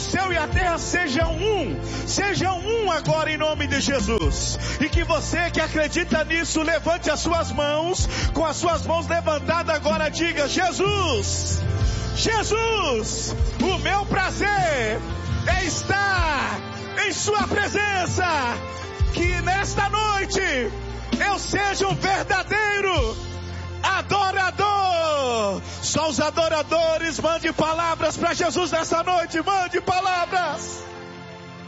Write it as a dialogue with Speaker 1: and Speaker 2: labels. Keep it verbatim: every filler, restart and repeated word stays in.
Speaker 1: céu e a terra sejam um, sejam um agora em nome de Jesus. E que você que acredita nisso, levante as suas mãos, com as suas mãos levantadas agora diga: Jesus, Jesus, o meu prazer é estar em sua presença, que nesta noite eu seja um verdadeiro adorador. Só os adoradores, mande palavras para Jesus nessa noite, mande palavras.